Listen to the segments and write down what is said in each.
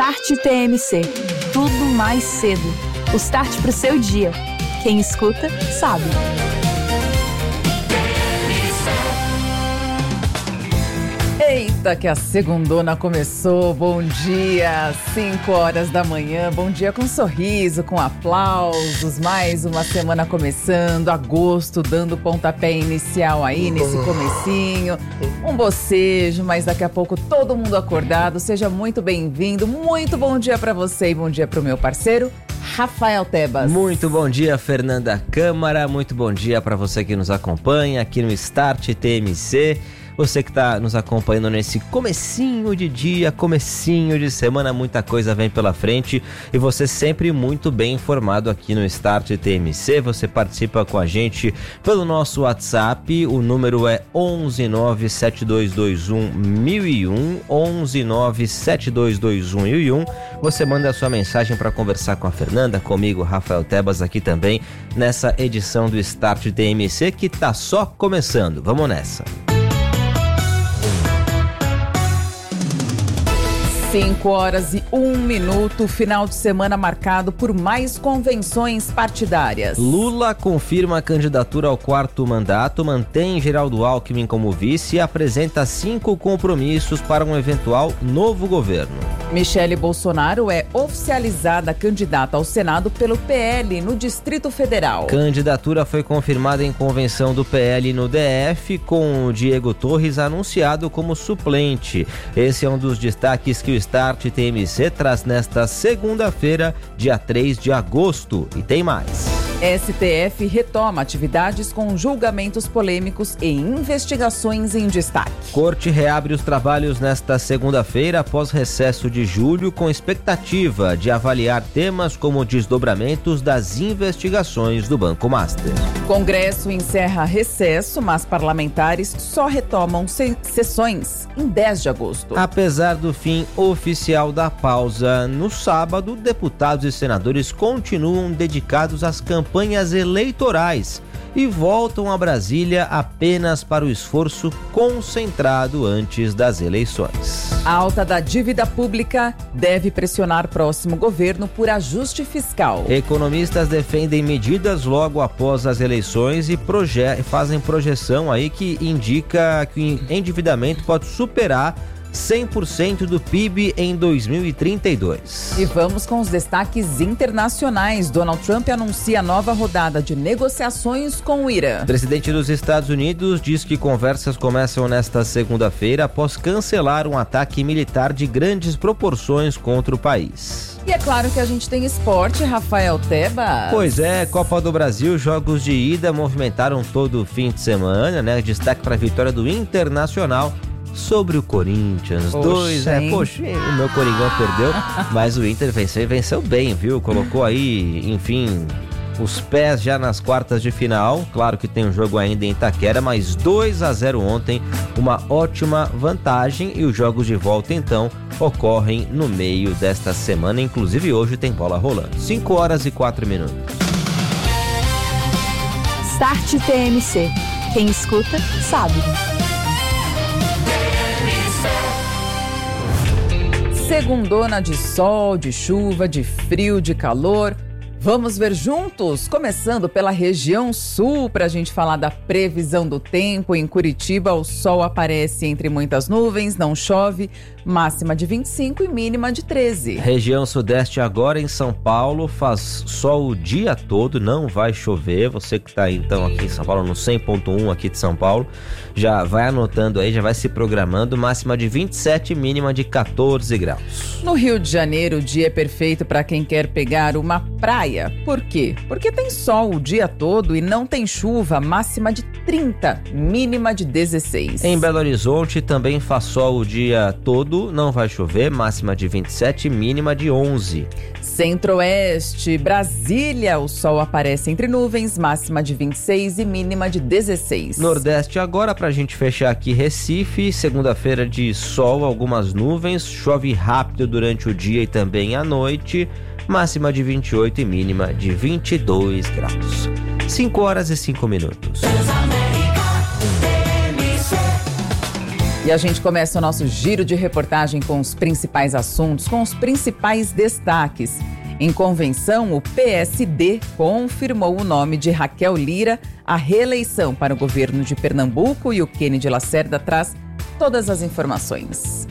Start TMC. Tudo mais cedo. O start pro seu dia. Quem escuta, sabe. Eita, que a segundona começou. Bom dia, 5 horas da manhã. Bom dia com sorriso, com aplausos. Mais uma semana começando, agosto dando pontapé inicial aí nesse comecinho. Um bocejo, mas daqui a pouco todo mundo acordado. Seja muito bem-vindo. Muito bom dia pra você e bom dia pro meu parceiro Rafael Tebas. Muito bom dia, Fernanda Câmara. Muito bom dia para você que nos acompanha aqui no Start TMC. Você que está nos acompanhando nesse comecinho de dia, comecinho de semana, muita coisa vem pela frente e você sempre muito bem informado aqui no Start TMC. Você participa com a gente pelo nosso WhatsApp, o número é 11972211001, 11972211001. Você manda a sua mensagem para conversar com a Fernanda, comigo, Rafael Tebas, aqui também nessa edição do Start TMC que tá só começando. Vamos nessa. 5 horas e 1 minuto, final de semana marcado por mais convenções partidárias. Lula confirma a candidatura ao 4º mandato, mantém Geraldo Alckmin como vice e apresenta 5 compromissos para um eventual novo governo. Michele Bolsonaro é oficializada candidata ao Senado pelo PL no Distrito Federal. Candidatura foi confirmada em convenção do PL no DF, com o Diego Torres anunciado como suplente. Esse é um dos destaques que o Start TMC traz nesta segunda-feira, dia 3 de agosto. E tem mais. STF retoma atividades com julgamentos polêmicos e investigações em destaque. Corte reabre os trabalhos nesta segunda-feira após recesso de julho, com expectativa de avaliar temas como desdobramentos das investigações do Banco Master. Congresso encerra recesso, mas parlamentares só retomam sessões em 10 de agosto. Apesar do fim oficial da pausa, no sábado, deputados e senadores continuam dedicados às campanhas eleitorais e voltam a Brasília apenas para o esforço concentrado antes das eleições. A alta da dívida pública deve pressionar próximo governo por ajuste fiscal. Economistas defendem medidas logo após as eleições e fazem projeção aí que indica que o endividamento pode superar 100% do PIB em 2032. E vamos com os destaques internacionais. Donald Trump anuncia nova rodada de negociações com o Irã. O presidente dos Estados Unidos diz que conversas começam nesta segunda-feira após cancelar um ataque militar de grandes proporções contra o país. E é claro que a gente tem esporte, Rafael Tebas. Pois é, Copa do Brasil, jogos de ida movimentaram todo o fim de semana, né? Destaque para a vitória do Internacional sobre o Corinthians. Poxa, o meu Coringão perdeu, mas o Inter venceu e venceu bem, viu? Colocou aí, enfim, os pés já nas quartas de final. Claro que tem um jogo ainda em Itaquera, mas 2-0 ontem, uma ótima vantagem, e os jogos de volta então ocorrem no meio desta semana, inclusive hoje tem bola rolando. 5 horas e 4 minutos. Start TMC. Quem escuta, sabe. Segundona de sol, de chuva, de frio, de calor. Vamos ver juntos, começando pela região sul, para a gente falar da previsão do tempo. Em Curitiba, o sol aparece entre muitas nuvens, não chove, máxima de 25 e mínima de 13. Região sudeste agora em São Paulo, faz sol o dia todo, não vai chover. Você que está então aqui em São Paulo, no 100.1 aqui de São Paulo, já vai anotando aí, já vai se programando, máxima de 27 e mínima de 14 graus. No Rio de Janeiro, o dia é perfeito para quem quer pegar uma praia. Por quê? Porque tem sol o dia todo e não tem chuva, máxima de 30, mínima de 16. Em Belo Horizonte também faz sol o dia todo, não vai chover, máxima de 27, mínima de 11. Centro-Oeste, Brasília, o sol aparece entre nuvens, máxima de 26 e mínima de 16. Nordeste agora, pra gente fechar aqui, Recife, segunda-feira de sol, algumas nuvens, chove rápido durante o dia e também à noite, máxima de 28 e mínima de 22 graus. 5 horas e 5 minutos. E a gente começa o nosso giro de reportagem com os principais assuntos, com os principais destaques. Em convenção, o PSD confirmou o nome de Raquel Lira à reeleição para o governo de Pernambuco e o Kennedy Lacerda traz todas as informações.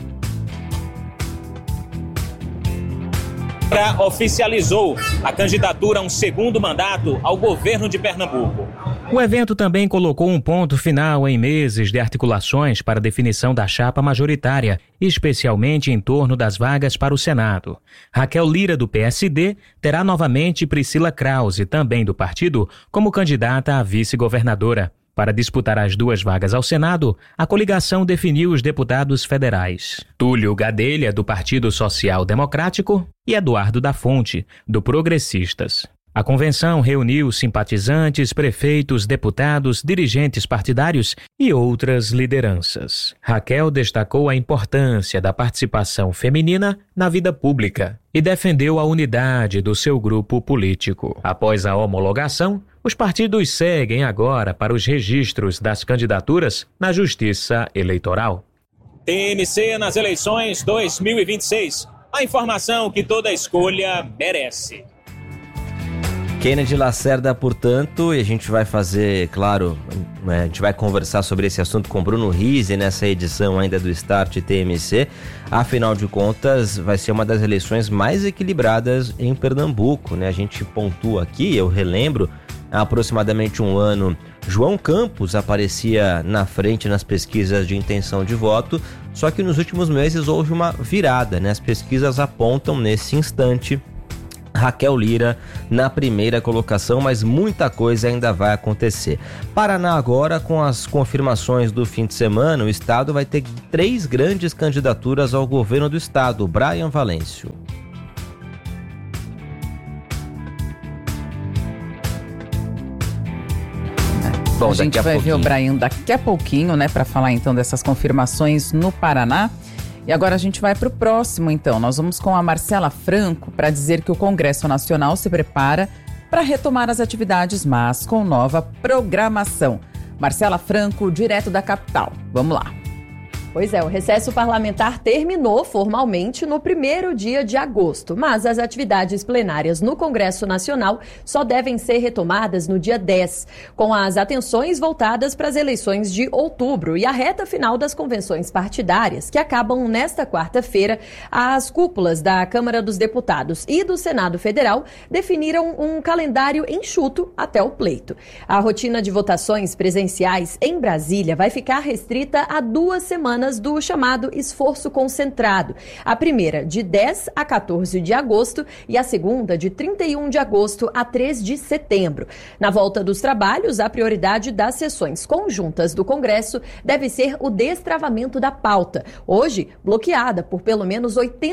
Oficializou a candidatura a um segundo mandato ao governo de Pernambuco. O evento também colocou um ponto final em meses de articulações para a definição da chapa majoritária, especialmente em torno das vagas para o Senado. Raquel Lira, do PSD, terá novamente Priscila Krause, também do partido, como candidata a vice-governadora. Para disputar as duas vagas ao Senado, a coligação definiu os deputados federais: Túlio Gadelha, do Partido Social Democrático, e Eduardo da Fonte, do Progressistas. A convenção reuniu simpatizantes, prefeitos, deputados, dirigentes partidários e outras lideranças. Raquel destacou a importância da participação feminina na vida pública e defendeu a unidade do seu grupo político. Após a homologação, os partidos seguem agora para os registros das candidaturas na Justiça Eleitoral. TMC nas eleições 2026. A informação que toda escolha merece. Kennedy Lacerda, portanto, e a gente vai fazer, claro, a gente vai conversar sobre esse assunto com Bruno Rizzi nessa edição ainda do Start TMC. Afinal de contas, vai ser uma das eleições mais equilibradas em Pernambuco, né? A gente pontua aqui, eu relembro, há aproximadamente um ano, João Campos aparecia na frente nas pesquisas de intenção de voto, só que nos últimos meses houve uma virada, né? As pesquisas apontam nesse instante Raquel Lira na primeira colocação, mas muita coisa ainda vai acontecer. Paraná agora, com as confirmações do fim de semana, o estado vai ter 3 grandes candidaturas ao governo do estado. Brian Valêncio. Bom, a gente vai ver o Brian daqui a pouquinho, né, para falar então dessas confirmações no Paraná. E agora a gente vai para o próximo, então. Nós vamos com a Marcela Franco para dizer que o Congresso Nacional se prepara para retomar as atividades, mas com nova programação. Marcela Franco, direto da capital. Vamos lá. Pois é, o recesso parlamentar terminou formalmente no 1º dia de agosto, mas as atividades plenárias no Congresso Nacional só devem ser retomadas no dia 10, com as atenções voltadas para as eleições de outubro e a reta final das convenções partidárias, que acabam nesta quarta-feira. As cúpulas da Câmara dos Deputados e do Senado Federal definiram um calendário enxuto até o pleito. A rotina de votações presenciais em Brasília vai ficar restrita a 2 semanas do chamado esforço concentrado. A primeira de 10 a 14 de agosto e a segunda de 31 de agosto a 3 de setembro. Na volta dos trabalhos, a prioridade das sessões conjuntas do Congresso deve ser o destravamento da pauta, hoje bloqueada por pelo menos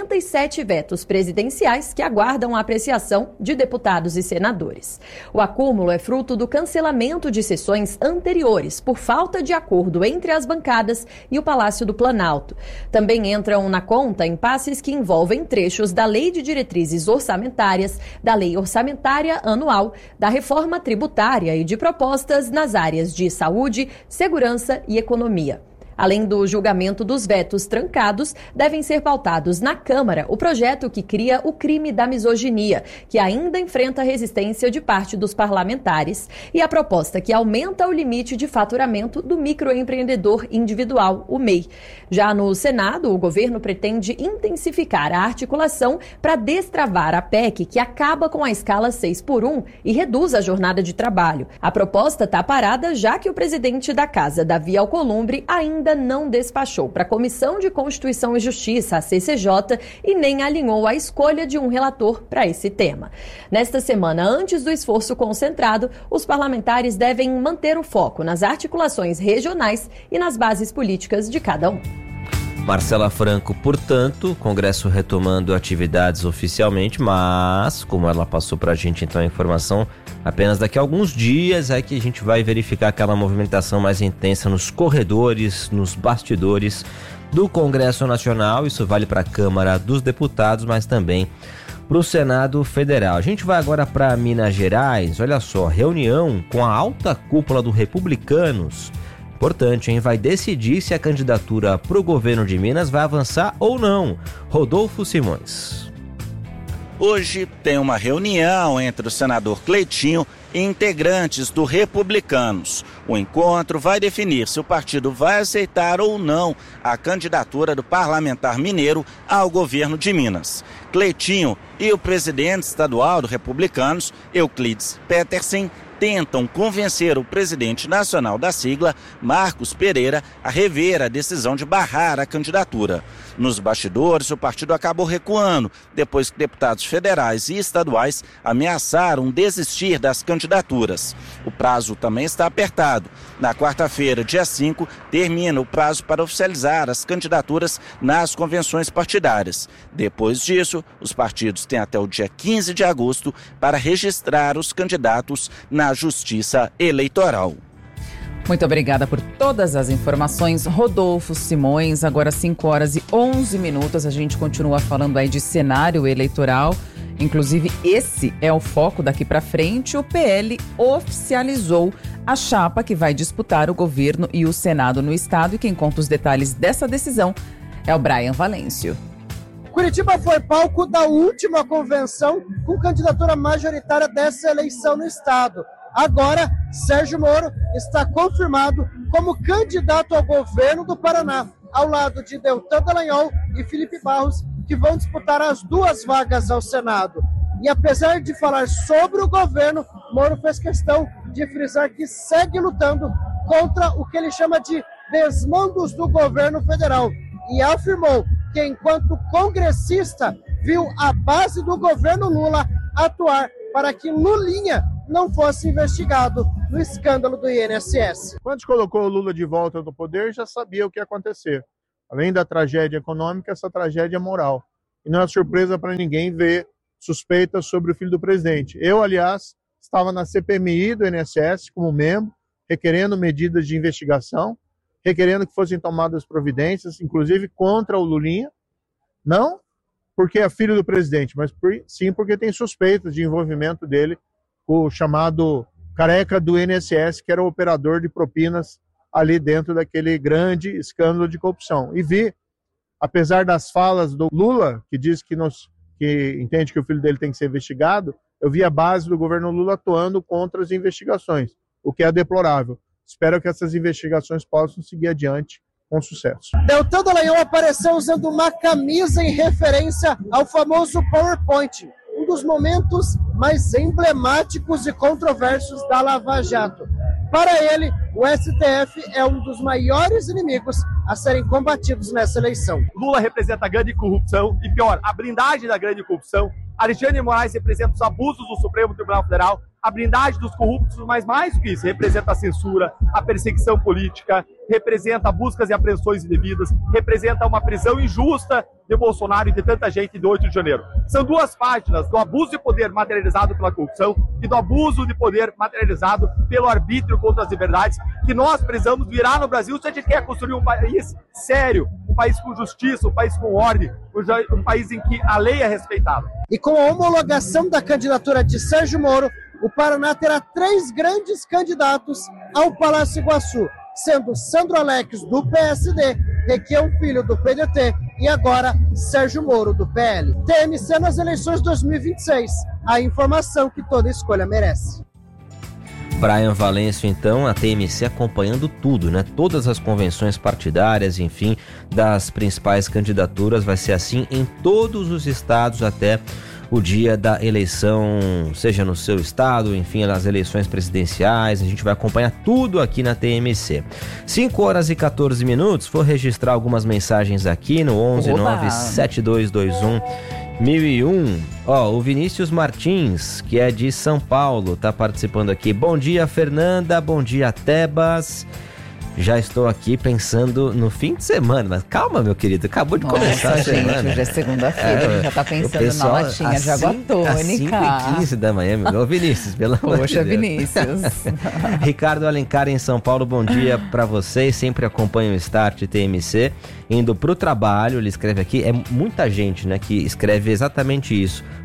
87 vetos presidenciais que aguardam a apreciação de deputados e senadores. O acúmulo é fruto do cancelamento de sessões anteriores por falta de acordo entre as bancadas e o Palácio do Planalto. Também entram na conta impasses que envolvem trechos da Lei de Diretrizes Orçamentárias, da Lei Orçamentária Anual, da Reforma Tributária e de propostas nas áreas de saúde, segurança e economia. Além do julgamento dos vetos trancados, devem ser pautados na Câmara o projeto que cria o crime da misoginia, que ainda enfrenta resistência de parte dos parlamentares, e a proposta que aumenta o limite de faturamento do microempreendedor individual, o MEI. Já no Senado, o governo pretende intensificar a articulação para destravar a PEC, que acaba com a escala 6x1 e reduz a jornada de trabalho. A proposta está parada, já que o presidente da Casa, Davi Alcolumbre, ainda não despachou para a Comissão de Constituição e Justiça, a CCJ, e nem alinhou a escolha de um relator para esse tema. Nesta semana, antes do esforço concentrado, os parlamentares devem manter o foco nas articulações regionais e nas bases políticas de cada um. Marcela Franco, portanto, Congresso retomando atividades oficialmente, mas, como ela passou para a gente então a informação, apenas daqui a alguns dias é que a gente vai verificar aquela movimentação mais intensa nos corredores, nos bastidores do Congresso Nacional. Isso vale para a Câmara dos Deputados, mas também para o Senado Federal. A gente vai agora para Minas Gerais. Olha só, reunião com a alta cúpula do Republicanos importante, hein? Vai decidir se a candidatura para o governo de Minas vai avançar ou não. Rodolfo Simões. Hoje tem uma reunião entre o senador Cleitinho e integrantes do Republicanos. O encontro vai definir se o partido vai aceitar ou não a candidatura do parlamentar mineiro ao governo de Minas. Cleitinho e o presidente estadual do Republicanos, Euclides Petersen, tentam convencer o presidente nacional da sigla, Marcos Pereira, a rever a decisão de barrar a candidatura. Nos bastidores, o partido acabou recuando, depois que deputados federais e estaduais ameaçaram desistir das candidaturas. O prazo também está apertado. Na quarta-feira, dia 5, termina o prazo para oficializar as candidaturas nas convenções partidárias. Depois disso, os partidos têm até o dia 15 de agosto para registrar os candidatos na Justiça Eleitoral. Muito obrigada por todas as informações, Rodolfo Simões. Agora 5h11, a gente continua falando aí de cenário eleitoral. Inclusive, esse é o foco daqui para frente. O PL oficializou a chapa que vai disputar o governo e o Senado no estado. E quem conta os detalhes dessa decisão é o Brian Valêncio. Curitiba foi palco da última convenção com candidatura majoritária dessa eleição no estado. Agora, Sérgio Moro está confirmado como candidato ao governo do Paraná, ao lado de Deltan Dallagnol e Felipe Barros, que vão disputar as duas vagas ao Senado. E apesar de falar sobre o governo, Moro fez questão de frisar que segue lutando contra o que ele chama de desmandos do governo federal. E afirmou que, enquanto congressista, viu a base do governo Lula atuar para que Lulinha não fosse investigado no escândalo do INSS. Quando colocou o Lula de volta no poder, já sabia o que ia acontecer. Além da tragédia econômica, essa tragédia moral. E não é surpresa para ninguém ver suspeitas sobre o filho do presidente. Eu, aliás, estava na CPMI do INSS como membro, requerendo medidas de investigação, requerendo que fossem tomadas providências, inclusive contra o Lulinha, não porque é filho do presidente, mas sim porque tem suspeitas de envolvimento dele com o chamado careca do INSS, que era o operador de propinas ali dentro daquele grande escândalo de corrupção. E vi, apesar das falas do Lula, que diz que entende que o filho dele tem que ser investigado, eu vi a base do governo Lula atuando contra as investigações, o que é deplorável. Espero que essas investigações possam seguir adiante com sucesso. Deltan Dallagnol apareceu usando uma camisa em referência ao famoso PowerPoint, um dos momentos mais emblemáticos e controversos da Lava Jato. Para ele, o STF é um dos maiores inimigos a serem combatidos nessa eleição. Lula representa a grande corrupção e, pior, a blindagem da grande corrupção. Alexandre de Moraes representa os abusos do Supremo Tribunal Federal, a blindagem dos corruptos, mas mais do que isso, representa a censura, a perseguição política, representa buscas e apreensões indevidas, representa uma prisão injusta de Bolsonaro e de tanta gente do 8 de janeiro. São duas páginas do abuso de poder materializado pela corrupção e do abuso de poder materializado pelo arbítrio contra as liberdades, que nós precisamos virar no Brasil se a gente quer construir um país sério, um país com justiça, um país com ordem, um país em que a lei é respeitada. E com a homologação da candidatura de Sérgio Moro, o Paraná terá 3 grandes candidatos ao Palácio Iguaçu, sendo Sandro Alex, do PSD, Requião Filho, do PDT, e agora Sérgio Moro, do PL. TMC nas eleições 2026, a informação que toda escolha merece. Brian Valêncio, então, a TMC acompanhando tudo, né? Todas as convenções partidárias, enfim, das principais candidaturas, vai ser assim em todos os estados até o dia da eleição, seja no seu estado, enfim, nas eleições presidenciais. A gente vai acompanhar tudo aqui na TMC. 5h14, vou registrar algumas mensagens aqui no 11972211001. O Vinícius Martins, que é de São Paulo, tá participando aqui. Bom dia, Fernanda, bom dia, Tebas. Já estou aqui pensando no fim de semana, mas calma, meu querido, acabou de começar a semana. Hoje é segunda-feira, a gente já tá pensando na latinha de água tônica. 5h15 da manhã, meu. Ô, Vinícius, pelo amor de Deus. Vinícius. Ricardo Alencar, em São Paulo, bom dia para vocês, sempre acompanho o Start TMC, indo pro trabalho, ele escreve aqui, é muita gente, né, que escreve exatamente isso.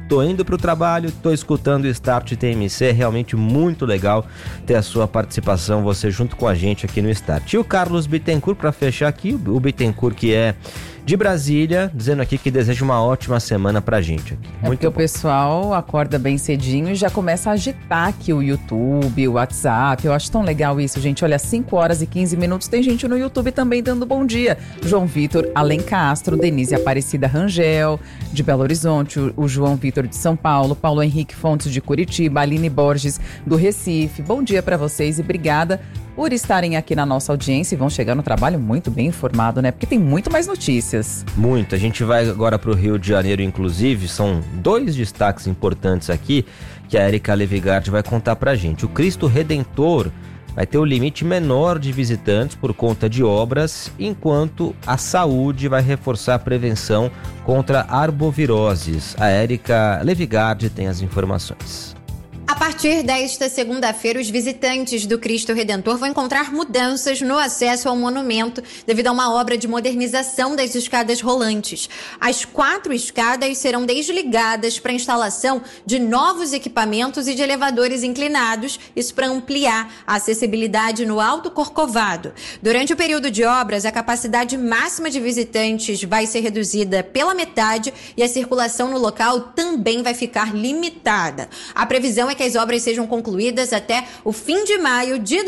tô indo pro trabalho, tô escutando o Start TMC, é realmente muito legal ter a sua participação, você junto com a gente aqui no Start. E o Carlos Bittencourt, para fechar aqui, o Bittencourt que é de Brasília, dizendo aqui que deseja uma ótima semana pra gente aqui. Muito porque bom. O pessoal acorda bem cedinho e já começa a agitar aqui o YouTube, o WhatsApp. Eu acho tão legal isso, gente. Olha, 5 horas e 15 minutos, tem gente no YouTube também dando bom dia. João Vitor Alencastro, Denise Aparecida Rangel, de Belo Horizonte, o João Vitor de São Paulo, Paulo Henrique Fontes de Curitiba, Aline Borges do Recife. Bom dia pra vocês e obrigada por estarem aqui na nossa audiência e vão chegar no trabalho muito bem informado, né? Porque tem muito mais notícias. Muito. A gente vai agora para o Rio de Janeiro, inclusive. São 2 destaques importantes aqui que a Érica Levigard vai contar pra gente. O Cristo Redentor vai ter o limite menor de visitantes por conta de obras, enquanto a saúde vai reforçar a prevenção contra arboviroses. A Érica Levigard tem as informações. A partir desta segunda-feira, os visitantes do Cristo Redentor vão encontrar mudanças no acesso ao monumento devido a uma obra de modernização das escadas rolantes. As 4 escadas serão desligadas para a instalação de novos equipamentos e de elevadores inclinados, isso para ampliar a acessibilidade no Alto Corcovado. Durante o período de obras, a capacidade máxima de visitantes vai ser reduzida pela metade e a circulação no local também vai ficar limitada. A previsão é que as obras sejam concluídas até o fim de maio de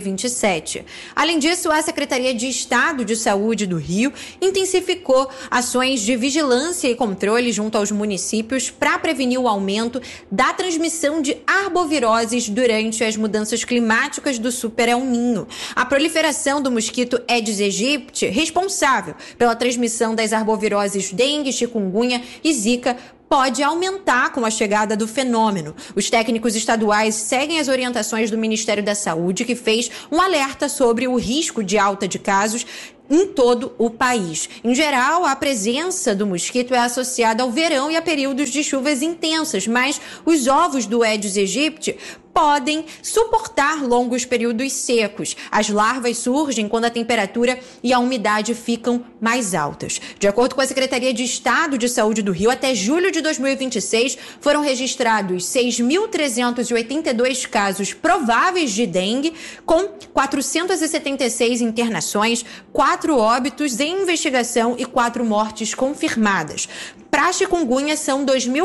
2027. Além disso, a Secretaria de Estado de Saúde do Rio intensificou ações de vigilância e controle junto aos municípios para prevenir o aumento da transmissão de arboviroses durante as mudanças climáticas do Super El Niño. A proliferação do mosquito Aedes aegypti, responsável pela transmissão das arboviroses dengue, chikungunya e zika, pode aumentar com a chegada do fenômeno. Os técnicos estaduais seguem as orientações do Ministério da Saúde, que fez um alerta sobre o risco de alta de casos em todo o país. Em geral, a presença do mosquito é associada ao verão e a períodos de chuvas intensas, mas os ovos do Aedes aegypti podem suportar longos períodos secos. As larvas surgem quando a temperatura e a umidade ficam mais altas. De acordo com a Secretaria de Estado de Saúde do Rio, até julho de 2026 foram registrados 6.382 casos prováveis de dengue, com 476 internações, 4 óbitos em investigação e 4 mortes confirmadas. Para chikungunya, são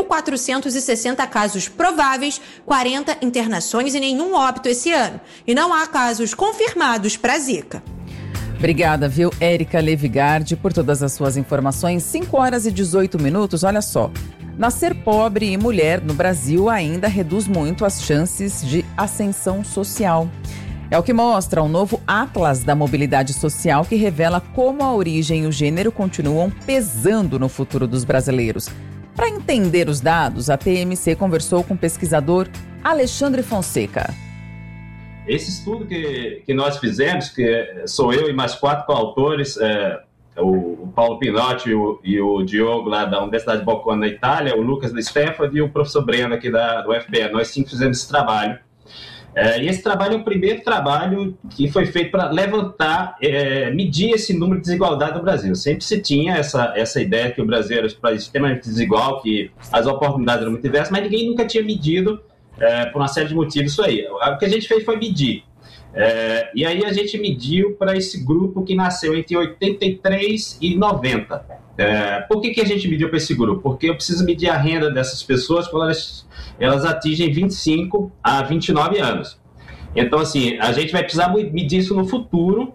2.460 casos prováveis, 40 internações e nenhum óbito esse ano. E não há casos confirmados para Zika. Obrigada, viu, Érica Levigard, por todas as suas informações. 5 horas e 18 minutos, olha só. Nascer pobre e mulher no Brasil ainda reduz muito as chances de ascensão social. É o que mostra um novo Atlas da Mobilidade Social que revela como a origem e o gênero continuam pesando no futuro dos brasileiros. Para entender os dados, a TMC conversou com o pesquisador Alexandre Fonseca. Esse estudo que nós fizemos, que sou eu e mais 4 coautores, o Paulo Pinotti e o Diogo lá da Universidade de Bocconi na Itália, o Lucas da Stanford e o professor Breno aqui do UFPE, nós 5 fizemos esse trabalho. E esse trabalho é o primeiro trabalho que foi feito para levantar, medir esse número de desigualdade no Brasil. Sempre se tinha essa ideia que o Brasil era extremamente desigual, que as oportunidades eram muito diversas, mas ninguém nunca tinha medido, por uma série de motivos, isso aí. O que a gente fez foi medir. E aí a gente mediu para esse grupo que nasceu entre 83 e 90. Por que a gente mediu para esse grupo? Porque eu preciso medir a renda dessas pessoas quando elas atingem 25 a 29 anos. Então, assim, a gente vai precisar medir isso no futuro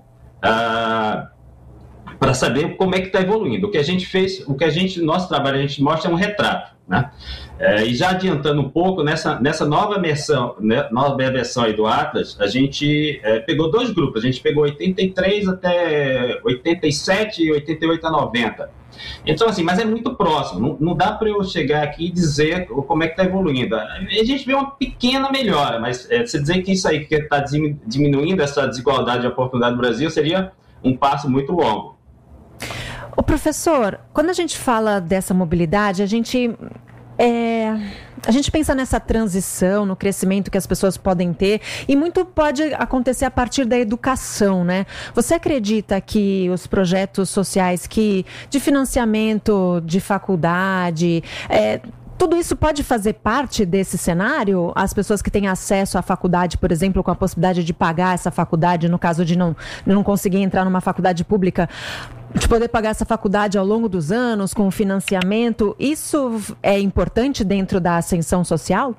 para saber como é que está evoluindo. O que a gente fez, nosso trabalho, a gente mostra um retrato, né? E já adiantando um pouco, nessa nova versão aí do Atlas, a gente pegou 2 grupos. A gente pegou 83 até 87 e 88 a 90. Então, assim, mas é muito próximo. Não dá para eu chegar aqui e dizer como é que está evoluindo. A gente vê uma pequena melhora, mas você dizer que isso aí que está diminuindo essa desigualdade de oportunidade no Brasil seria um passo muito longo. Ô, professor, quando a gente fala dessa mobilidade, a gente pensa nessa transição, no crescimento que as pessoas podem ter, e muito pode acontecer a partir da educação, né? Você acredita que os projetos sociais de financiamento de faculdade Tudo isso pode fazer parte desse cenário? As pessoas que têm acesso à faculdade, por exemplo, com a possibilidade de pagar essa faculdade, no caso de não conseguir entrar numa faculdade pública, de poder pagar essa faculdade ao longo dos anos, com financiamento, isso é importante dentro da ascensão social?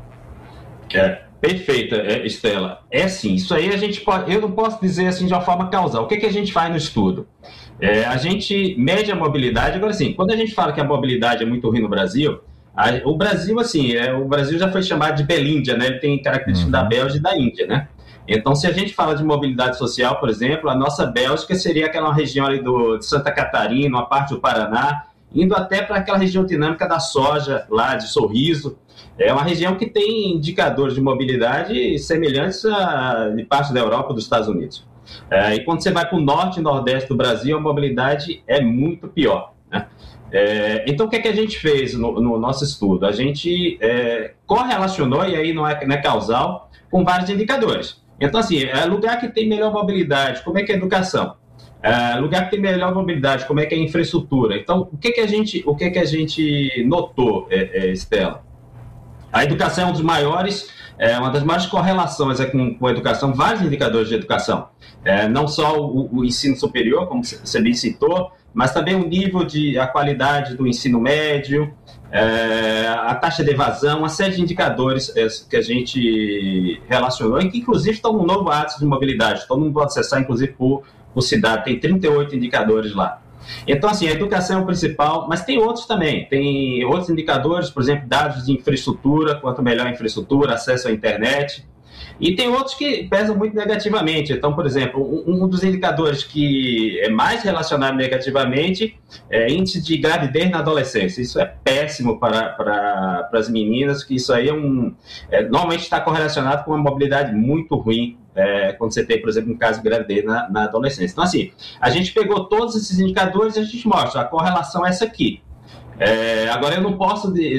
Perfeito, Estela. Sim, isso aí eu não posso dizer assim de uma forma causal. O que a gente faz no estudo? A gente mede a mobilidade. Agora, sim, quando a gente fala que a mobilidade é muito ruim no Brasil, o Brasil, o Brasil já foi chamado de Belíndia, né? Ele tem características da Bélgica e da Índia, né? Então, se a gente fala de mobilidade social, por exemplo, a nossa Bélgica seria aquela região ali de Santa Catarina, uma parte do Paraná, indo até para aquela região dinâmica da soja, lá de Sorriso. É uma região que tem indicadores de mobilidade semelhantes de parte da Europa e dos Estados Unidos. E quando você vai para o norte e nordeste do Brasil, a mobilidade é muito pior, né? Então, o que a gente fez no nosso estudo? A gente correlacionou, e aí não é causal, com vários indicadores. Então, assim, lugar que tem melhor mobilidade, como é que é a educação? Lugar que tem melhor mobilidade, como é que é a infraestrutura? Então, o que a gente notou, Estela? A educação é uma das maiores correlações com a educação, vários indicadores de educação. Não só o ensino superior, como você bem citou, mas também a qualidade do ensino médio, a taxa de evasão, uma série de indicadores que a gente relacionou e que, inclusive, estão no novo Atos de Mobilidade. Todo mundo pode acessar, inclusive, por cidade. Tem 38 indicadores lá. Então, assim, a educação é o principal, mas tem outros também. Tem outros indicadores, por exemplo, dados de infraestrutura, quanto melhor a infraestrutura, acesso à internet. E tem outros que pesam muito negativamente. Então, por exemplo, um dos indicadores que é mais relacionado negativamente é índice de gravidez na adolescência. Isso é péssimo para as meninas, que isso aí normalmente está correlacionado com uma mobilidade muito ruim, quando você tem, por exemplo, um caso de gravidez na adolescência. Então, assim, a gente pegou todos esses indicadores e a gente mostra, a correlação é essa aqui. Agora, eu não posso